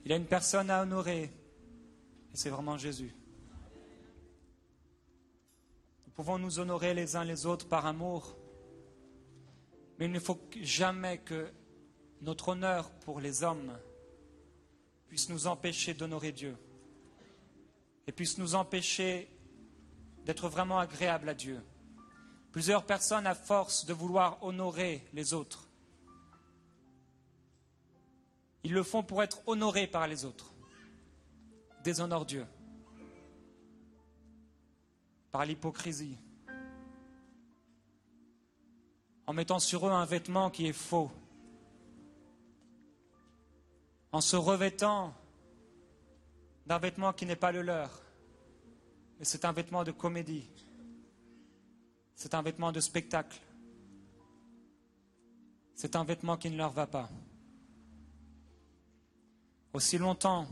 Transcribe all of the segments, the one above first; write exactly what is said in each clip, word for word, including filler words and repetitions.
Il y a une personne à honorer, et c'est vraiment Jésus. Nous pouvons nous honorer les uns les autres par amour, mais il ne faut jamais que notre honneur pour les hommes puisse nous empêcher d'honorer Dieu et puisse nous empêcher d'être vraiment agréables à Dieu. Plusieurs personnes, à force de vouloir honorer les autres, ils le font pour être honorés par les autres, déshonorent Dieu par l'hypocrisie, en mettant sur eux un vêtement qui est faux, en se revêtant d'un vêtement qui n'est pas le leur, mais c'est un vêtement de comédie, c'est un vêtement de spectacle, c'est un vêtement qui ne leur va pas. Aussi longtemps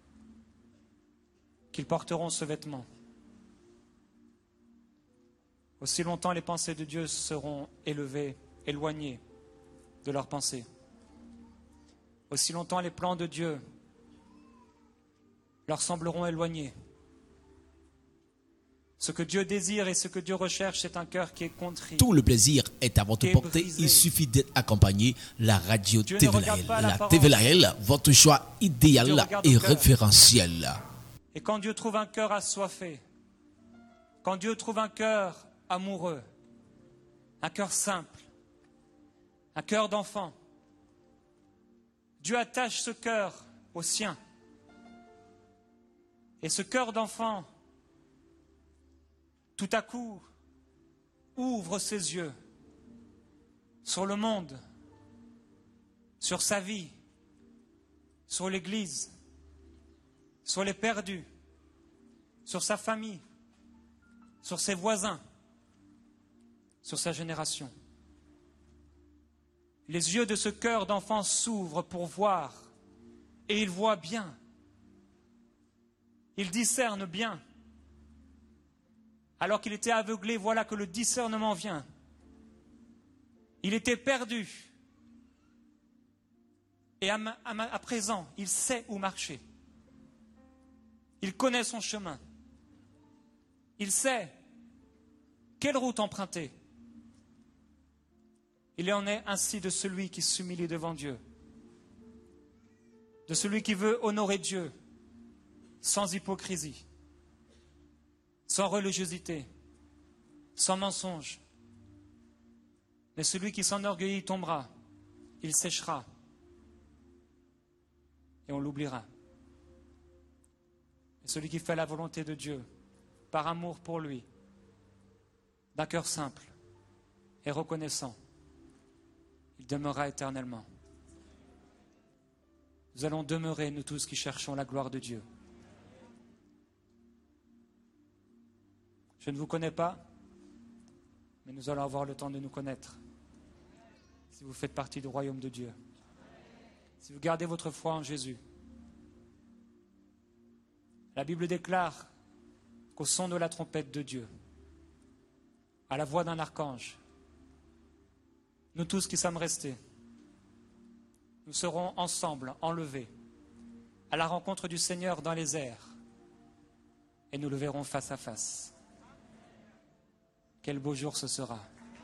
qu'ils porteront ce vêtement, aussi longtemps les pensées de Dieu seront élevées, éloignées de leurs pensées. Aussi longtemps les plans de Dieu leur sembleront éloignés. Ce que Dieu désire et ce que Dieu recherche, c'est un cœur qui est contrit. Tout le plaisir est à votre portée. brisé. Il suffit d'être accompagné. La radio Dieu ne T V regarde L. pas la La parole. T V L, votre choix Dieu idéal regarde et au cœur. référentiel. Et quand Dieu trouve un cœur assoiffé, quand Dieu trouve un cœur amoureux, un cœur simple, un cœur d'enfant, Dieu attache ce cœur au sien. Et ce cœur d'enfant, tout à coup, ouvre ses yeux sur le monde, sur sa vie, sur l'Église, sur les perdus, sur sa famille, sur ses voisins, sur sa génération. Les yeux de ce cœur d'enfant s'ouvrent pour voir, et il voit bien. Il discerne bien. Alors qu'il était aveuglé, voilà que le discernement vient. Il était perdu. Et à, ma, à, ma, à présent, il sait où marcher. Il connaît son chemin. Il sait quelle route emprunter. Il en est ainsi de celui qui s'humilie devant Dieu, de celui qui veut honorer Dieu sans hypocrisie, sans religiosité, sans mensonge. Mais celui qui s'enorgueillit tombera, il séchera et on l'oubliera. Et celui qui fait la volonté de Dieu, par amour pour lui, d'un cœur simple et reconnaissant, il demeurera éternellement. Nous allons demeurer, nous tous qui cherchons la gloire de Dieu. Je ne vous connais pas, mais nous allons avoir le temps de nous connaître. Si vous faites partie du royaume de Dieu, si vous gardez votre foi en Jésus. La Bible déclare qu'au son de la trompette de Dieu, à la voix d'un archange, nous tous qui sommes restés, nous serons ensemble enlevés à la rencontre du Seigneur dans les airs et nous le verrons face à face. Quel beau jour ce sera.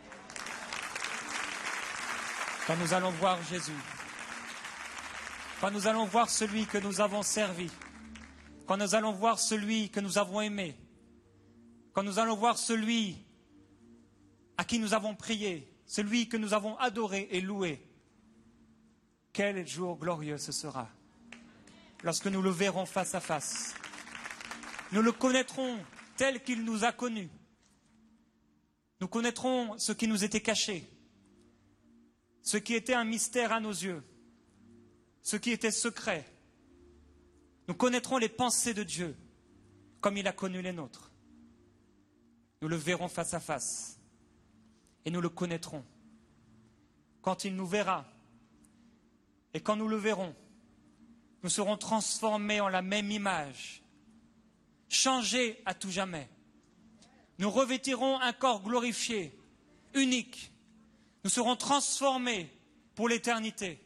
Quand nous allons voir Jésus, quand nous allons voir celui que nous avons servi, quand nous allons voir celui que nous avons aimé, quand nous allons voir celui à qui nous avons prié, celui que nous avons adoré et loué, quel jour glorieux ce sera, lorsque nous le verrons face à face. Nous le connaîtrons tel qu'il nous a connus. Nous connaîtrons ce qui nous était caché, ce qui était un mystère à nos yeux, ce qui était secret. Nous connaîtrons les pensées de Dieu, comme il a connu les nôtres. Nous le verrons face à face, et nous le connaîtrons. Quand il nous verra, et quand nous le verrons, nous serons transformés en la même image, changés à tout jamais. Nous revêtirons un corps glorifié, unique. Nous serons transformés pour l'éternité.